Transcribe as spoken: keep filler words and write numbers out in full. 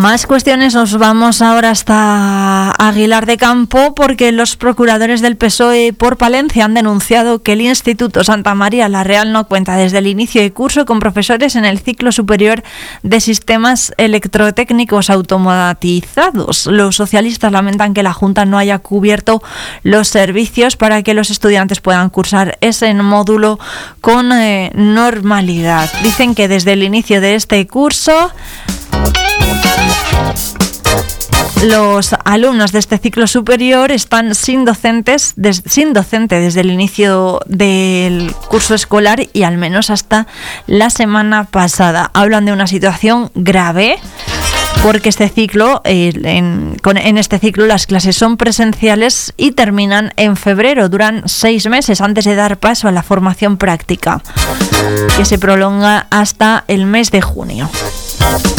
Más cuestiones, nos vamos ahora hasta Aguilar de Campo, porque los procuradores del P S O E por Palencia han denunciado que el Instituto Santa María la Real no cuenta desde el inicio de curso con profesores en el ciclo superior de sistemas electrotécnicos automatizados. Los socialistas lamentan que la Junta no haya cubierto los servicios para que los estudiantes puedan cursar ese módulo con eh, normalidad. Dicen que desde el inicio de este curso los alumnos de este ciclo superior están sin docentes, des, sin docente desde el inicio del curso escolar y al menos hasta la semana pasada. Hablan de una situación grave porque este ciclo, eh, en, con, en este ciclo las clases son presenciales y terminan en febrero, duran seis meses antes de dar paso a la formación práctica, que se prolonga hasta el mes de junio.